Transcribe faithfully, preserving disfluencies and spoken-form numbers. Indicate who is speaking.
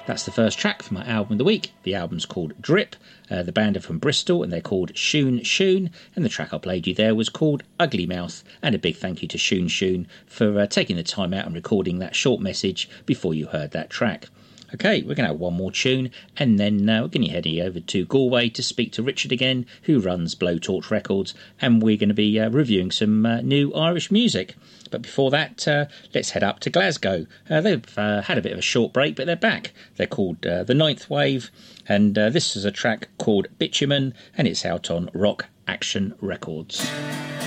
Speaker 1: That's the first track from my album of the week. The album's called Drip. Uh, the band are from Bristol and they're called Shoon Shoon. And the track I played you there was called Ugly Mouth. And a big thank you to Shoon Shoon for uh, taking the time out and recording that short message before you heard that track. Okay, we're going to have one more tune, and then uh, we're going to head over to Galway to speak to Richard again, who runs Blowtorch Records, and we're going to be uh, reviewing some uh, new Irish music. But before that, uh, let's head up to Glasgow. Uh, they've uh, had a bit of a short break, but they're back. They're called uh, The Ninth Wave, and uh, this is a track called Bitumen, and it's out on Rock Action Records.